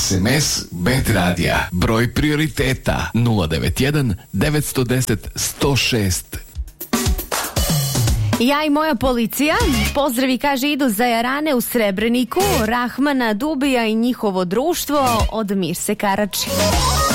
SMS Bet Radija. Broj prioriteta 091 910 106. Ja i moja policija, pozdravi, kaže, idu za jarane u Srebreniku, Rahmana Dubija i njihovo društvo od Mirse Karači.